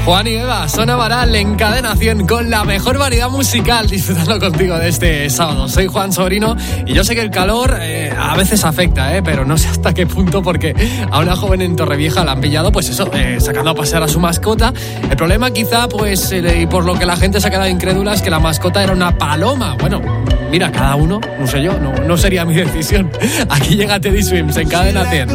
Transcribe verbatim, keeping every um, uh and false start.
Juan y Eva, Zona Varal en Cadena cien con la mejor variedad musical, disfrutando contigo de este sábado. Soy Juan Sobrino y yo sé que el calor eh, a veces afecta, eh, pero no sé hasta qué punto, porque a una joven en Torrevieja la han pillado, pues eso, eh, sacando a pasear a su mascota. El problema quizá, pues, eh, y por lo que la gente se ha quedado incrédula, es que la mascota era una paloma. Bueno, mira, cada uno, no sé yo, no, no sería mi decisión. Aquí llega Teddy Swims en Cadena cien.